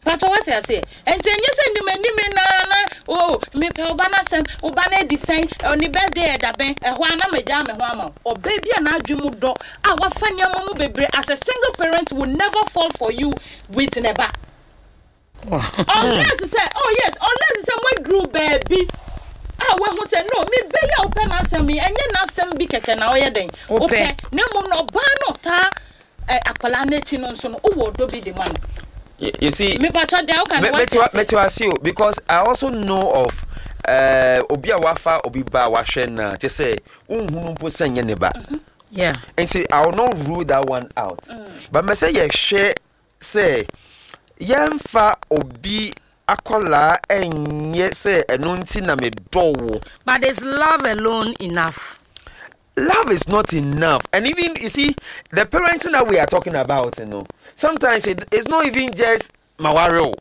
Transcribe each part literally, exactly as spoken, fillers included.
But what I say, and then you send me na oh, me pelbana sem, obana design, on the birthday at the bank, a one me jam and one or baby and I dream of dog. Our funny mamu baby as a single parent would never fall for you with never. Unless say, oh yes, unless someone drew baby. Ah, when who say no, me be ya open answer me, and you not some big keke na oya den. Okay, no mo no ba no ta akwala na chi no so no wo do be the man. You see, me pa cha dey can what me to ask you because I also know of uh obi a wafa obi ba wa hwe na te say unhunu mpo sanye ne ba. Yeah. And see, I will not rule that one out. Mm. But me say ye share say yemfa obi akola enye say enunti na me do. But is love alone enough? Love is not enough. And even you see the parenting that we are talking about, you know, sometimes it, it's not even just mawaro.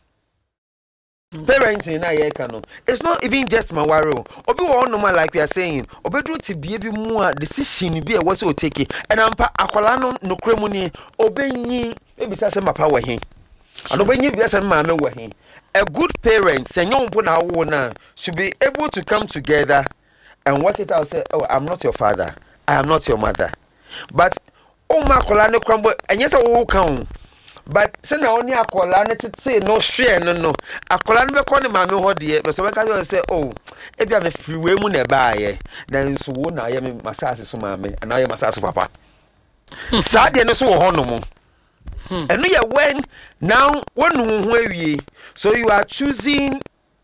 Mm. Parenting na ye kano. It's not even just mawaro. Obi wo normal like we are saying. Obi do ti bie bi mu a decision bi e wo so take. And ampa akola no no kremu ni obenyi e bi say mapa wo he. And obenyi bi say mama wo he. A good parent, should be able to come together and work it out. Say, oh, I'm not your father, I am not your mother. But oh, my colana crumble, and yes, I will come. But send only a colana to say no share, no, no. A colana call him, mammy, what dear, but so I can say, oh, if I'm a free woman, a buyer, then so I am a massage, so mammy, and I am a massage, papa. Sadly, no so honorable. And we are when now one way so you are choosing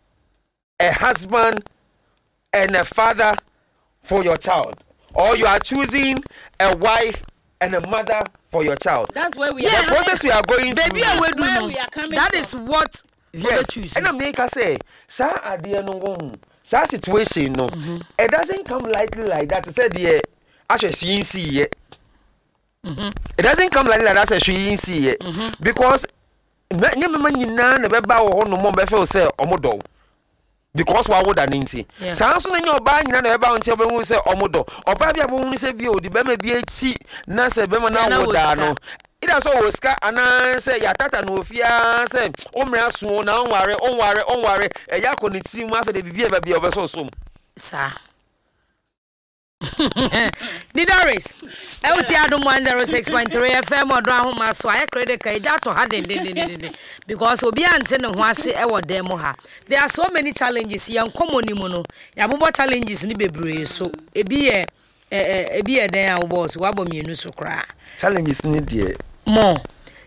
a husband and a father for your child, or you are choosing a wife and a mother for your child. That's where we yeah, are. The process we are going baby, through. Baby, where we are coming That from. Is what yes. choose. And I'm making say, sir, at the end of that situation, no, mm-hmm. It doesn't come lightly like that. I said, yeah, I should see see it. Mm-hmm. It doesn't come like that as she didn't see it mm-hmm. Because because why would I need to? Sounds when you're buying about seven say omodo or baby won't say you the bema be a cheat nasa bema now. It has always got and I say yatata no fear say omra so now worry on worry on worry a yakon it seem after the behavior be over so soon. Sir. Didoris L T Adom one oh six point three F M or Drahoma so I credit Kajato had it because Obi ante no ho ase e wo dem ha. There are so many challenges yan common mu no ya bobo challenges ni bebre so ebi ye e bi e den a boss wa bomienu so kra challenges ni de mo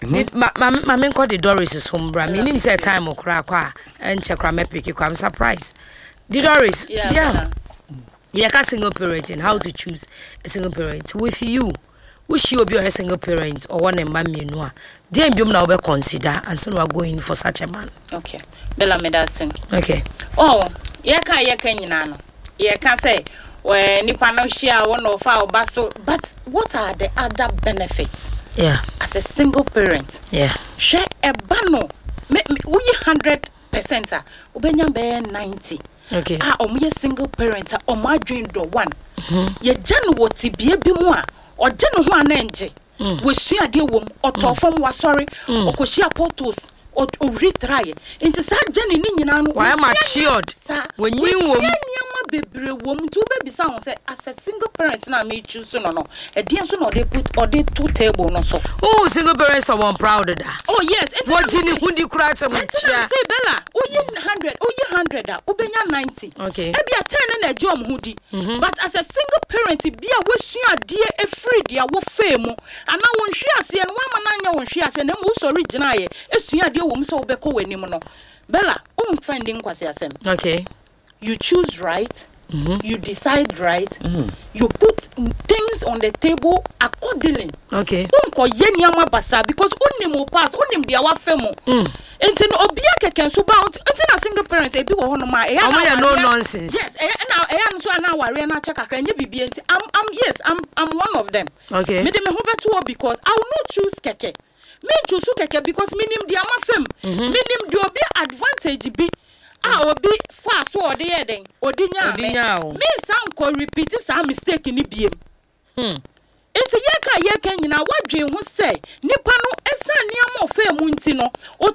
ma ma me nko Didoris is home bra me nim say time okra kwa enche kra me pick kwa I'm surprised Didoris yeah, yeah. Yeah, a single parenting, how to choose a single parent. With you, wish you be a single parent or one and mammy noa. Then you now consider and so we are going for such a man. Okay. Bella medicine. Okay. Oh, yeah, can you can you know? Yeah, can say when Nipano share one of our basso, but what are the other benefits? Yeah. As a single parent. Yeah. Share a bano. Me we hundred percent. Ubenya be ninety. Okay. Ah, omo single parent o ma dream do one. Mhm. Ye janu woti bie bi mu a, o je no ho anenje. We sua de wom, o to fam wa sorry, o ko share portals, o retry. Into sa jani ni nyina no. Why matured? When you wom bebre wom to be bisa won say as a single parent na me choose no no. E dey so no dey put or dey two table no so. Oh, single parents are one proud of that. Oh yes, it's what did you di cry some chia. Say Bella, o ye one hundred, o ye one hundred a, o benya ninety. Okay. E bia ten na ejom hudi. But as a single parent bia we sua de e free dia wo fame ana won hwe ase no wa ma nya won hwe ase na mo so original ye e sua de wo mo so wo be ko wanim no. Bella, um finding kwase asem. Okay. You choose right, mm-hmm. you decide right, mm-hmm. you put things on the table accordingly. Okay. Unko yenyama basa because unim will pass, unim dia wa femo. Mm. Enti no obia keken so ba enti na single parent e bi wo hono ma e ya na no nonsense. Yes, e na e ya no so na ware na check akra nya bibie enti I'm I'm yes, I'm I'm one of them. Okay. Me de me ho beto because I will not choose keke. Me choose keke because minim dia ma fem. Minim dia obi advantage bi. Ah, obi fast so ode ye den odinya me me san ko repeat some mistake ni biem hmm enti ye ka ye kan nyina wadwen ho say nipa no esan niam ofa mu nti no o